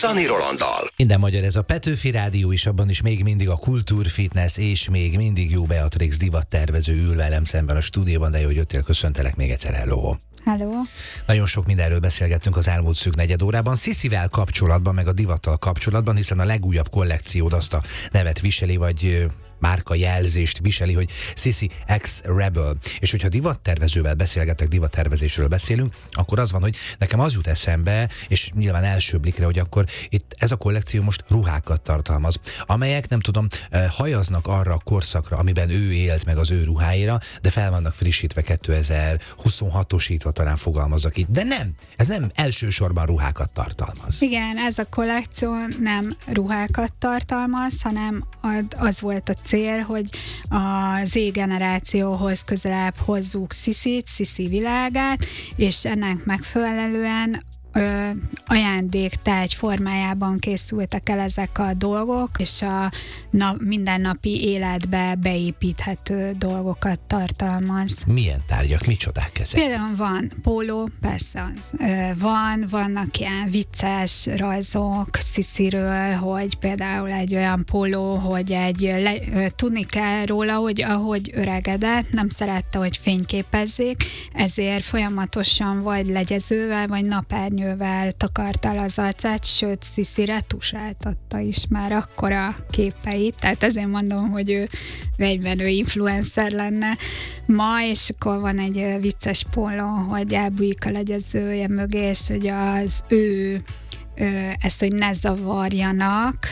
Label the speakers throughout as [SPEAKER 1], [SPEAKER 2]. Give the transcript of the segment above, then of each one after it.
[SPEAKER 1] Cani Rolanddal.
[SPEAKER 2] Minden magyar, ez a Petőfi Rádió is, abban is még mindig a kultúrfitness, és még mindig Jó Beatrix divattervező ül velem szemben a stúdióban, de jó, hogy jöttél, köszöntelek még egyszer, hello.
[SPEAKER 3] Hello.
[SPEAKER 2] Nagyon sok mindenről beszélgettünk az elmúlt szűk negyed órában, Sisivel kapcsolatban, meg a divattal kapcsolatban, hiszen a legújabb kollekciód azt a nevet viseli, vagy márka jelzést viseli, hogy Sisi X Rebel. És hogyha divattervezővel beszélgetek, divattervezésről beszélünk, akkor az van, hogy nekem az jut eszembe, és nyilván első blikre, hogy akkor itt ez a kollekció most ruhákat tartalmaz, amelyek nem tudom, hajaznak arra a korszakra, amiben ő élt, meg az ő ruháira, de fel vannak frissítve 2026-osítva, talán fogalmazok itt. De nem, ez nem elsősorban ruhákat tartalmaz.
[SPEAKER 3] Igen, ez a kollekció nem ruhákat tartalmaz, hanem az volt a cél, hogy a Z-generációhoz közelebb hozzuk Sisit, Sisi világát, és ennek megfelelően ajándéktárgy formájában készültek el ezek a dolgok, és a mindennapi életbe beépíthető dolgokat tartalmaz.
[SPEAKER 2] Milyen tárgyak, micsodák ezek?
[SPEAKER 3] Például van póló, persze vannak ilyen vicces rajzok Sisiről, hogy például egy olyan póló, hogy tudni kell róla, hogy ahogy öregedett, nem szerette, hogy fényképezzék, ezért folyamatosan vagy legyezővel, vagy napernyővel takarta az arcát, sőt, Sisire tusáltatta is már akkora képeit, tehát ezért mondom, hogy ő egyben influencer lenne ma, és akkor van egy vicces póló, hogy elbújik a legyezője mögé, és hogy az ő ezt, hogy ne zavarjanak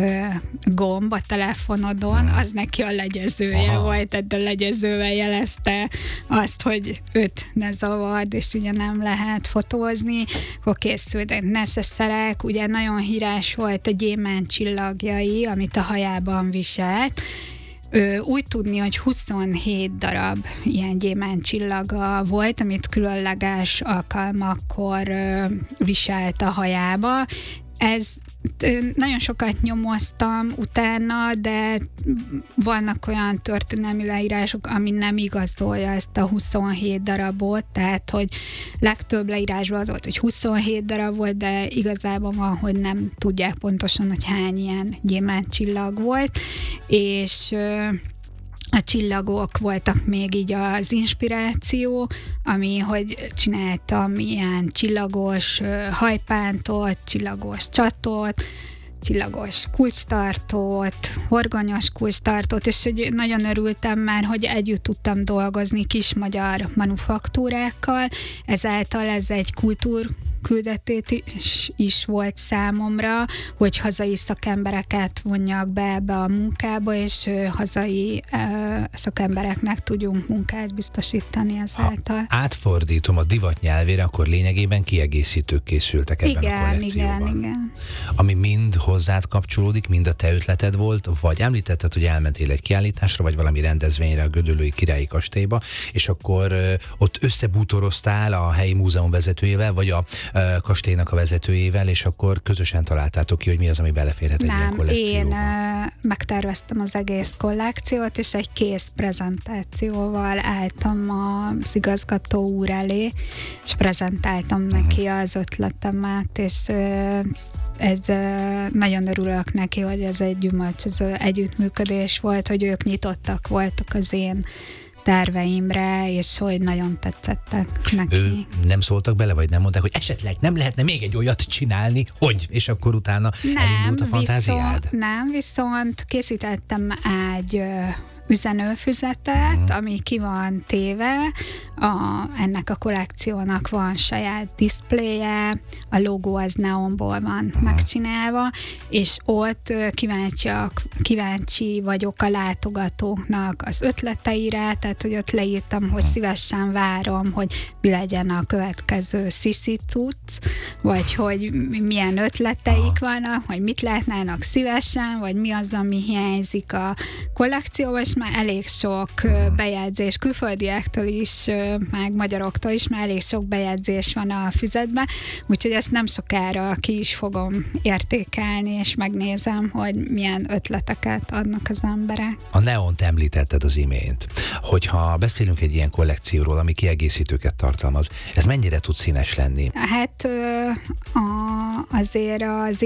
[SPEAKER 3] gomb a telefonodon, az neki a legyezője volt, tehát a legyezővel jelezte azt, hogy őt ne zavard, és ugye nem lehet fotózni, akkor készültek neszeszerek, ugye nagyon híres volt a gyémánt csillagjai, amit a hajában viselt. Úgy tudni, hogy 27 darab ilyen gyémánt csillaga volt, amit különleges alkalmakkor viselt a hajába. Ez nagyon sokat nyomoztam utána, de vannak olyan történelmi leírások, ami nem igazolja ezt a 27 darabot, tehát, hogy legtöbb leírásban az volt, hogy 27 darab volt, de igazából van, hogy nem tudják pontosan, hogy hány ilyen gyémánt csillag volt, és a csillagok voltak még így az inspiráció, ami, hogy csináltam ilyen csillagos hajpántot, csillagos csatot, csillagos kulcstartót, horgonyos kulcstartót, és hogy nagyon örültem már, hogy együtt tudtam dolgozni kis magyar manufaktúrákkal, ezáltal ez egy küldetés is volt számomra, hogy hazai szakembereket vonjak be ebbe a munkába, és hazai szakembereknek tudjunk munkát biztosítani ezáltal.
[SPEAKER 2] Ha átfordítom a divat nyelvére, akkor lényegében kiegészítők készültek ebben a kollekcióban.
[SPEAKER 3] Igen.
[SPEAKER 2] Ami mind hozzád kapcsolódik, mind a te ötleted volt, vagy említetted, hogy elmentél egy kiállításra, vagy valami rendezvényre a Gödöllői Királyi Kastélyba, és akkor ott összebútoroztál a helyi múzeum vezetőjével, vagy a kastélynak a vezetőjével, és akkor közösen találtátok ki, hogy mi az, ami beleférhet egy ilyen kollekcióba.
[SPEAKER 3] Én megterveztem az egész kollekciót, és egy kész prezentációval álltam az igazgató úr elé, és prezentáltam neki az ötletemet, és ez nagyon örülök neki, hogy ez egy gyümölcsöző együttműködés volt, hogy ők nyitottak voltak az én terveimre, és hogy nagyon tetszettek neki.
[SPEAKER 2] Ő nem szóltak bele, vagy nem mondták, hogy esetleg nem lehetne még egy olyat csinálni, hogy, és akkor utána elindult a fantáziád?
[SPEAKER 3] Viszont készítettem egy üzenőfüzetet, ami ki van téve, ennek a kollekciónak van saját diszpléje, a logó az neonból van megcsinálva, és ott kíváncsi vagyok a látogatóknak az ötleteire, tehát hogy ott leírtam, hogy szívesen várom, hogy mi legyen a következő Sisi cucc, vagy hogy milyen ötleteik vannak, hogy mit látnának szívesen, vagy mi az, ami hiányzik a kollekcióban, és már elég sok bejegyzés, külföldiektől is, meg magyaroktól is, már elég sok bejegyzés van a füzetben, úgyhogy ezt nem sokára ki is fogom értékelni, és megnézem, hogy milyen ötleteket adnak az emberek.
[SPEAKER 2] A neont említetted az imént. Hogyha beszélünk egy ilyen kollekcióról, ami kiegészítőket tartalmaz, ez mennyire tud színes lenni?
[SPEAKER 3] Hát azért az